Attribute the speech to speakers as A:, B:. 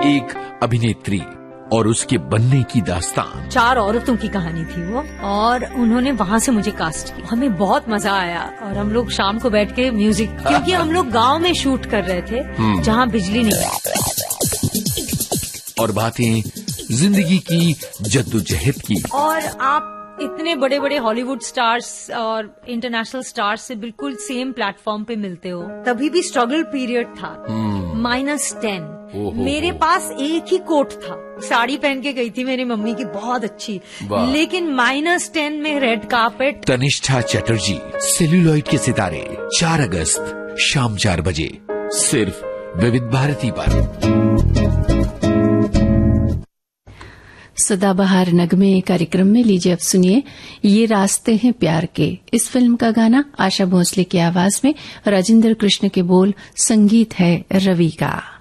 A: एक अभिनेत्री और उसके बनने की दास्तान।
B: 4 औरतों की कहानी थी वो, और उन्होंने वहाँ से मुझे कास्ट किया। हमें बहुत मजा आया, और हम लोग शाम को बैठ के म्यूजिक, क्योंकि हम लोग गांव में शूट कर रहे थे जहाँ बिजली नहीं।
A: और बातें जिंदगी की जद्दोजहद की।
B: और आप इतने बड़े बड़े हॉलीवुड स्टार्स और इंटरनेशनल स्टार्स से बिल्कुल सेम प्लेटफॉर्म पे मिलते हो। तभी भी स्ट्रगल पीरियड था। -10 मेरे पास एक ही कोट था, साड़ी पहन के गई थी मेरी मम्मी की, बहुत अच्छी, लेकिन -10 में red carpet.
A: Tanishtha Chatterjee, celluloid के सितारे, 4 अगस्त शाम 4 बजे, सिर्फ विविध भारती पर।
C: सदाबहार नगमे कार्यक्रम में लीजिए अब सुनिए ये रास्ते हैं प्यार के। इस फिल्म का गाना आशा भोसले की आवाज में, राजेंद्र कृष्ण के बोल, संगीत है रवि का।